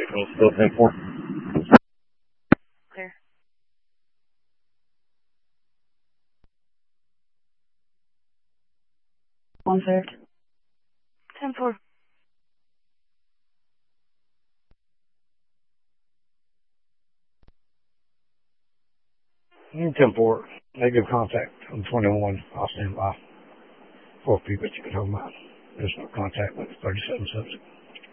Still 10-4. Clear. One third. 10-4. You 10-4. Negative contact on 21. I'll stand by. 4 feet, but you can hold mine. There's no contact with 37 subs.